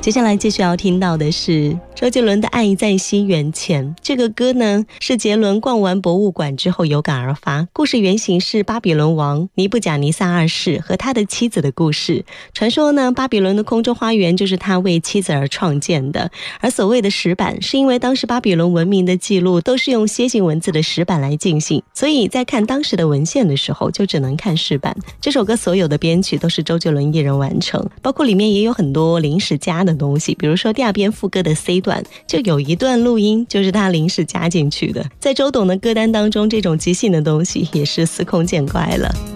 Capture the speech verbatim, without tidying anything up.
接下来继续要听到的是周杰伦的《爱在西元前》。这个歌呢是杰伦逛完博物馆之后有感而发，故事原型是巴比伦王尼布甲尼撒二世和他的妻子的故事。传说呢，巴比伦的空中花园就是他为妻子而创建的，而所谓的石板是因为当时巴比伦文明的记录都是用楔形文字的石板来进行，所以在看当时的文献的时候就只能看石板。这首歌所有的编曲都是周杰伦一人完成，包括里面也有很多临时加的东西，比如说第二篇副歌的 C 段就有一段录音就是他临时加进去的。在周董的歌单当中，这种即兴的东西也是司空见惯了。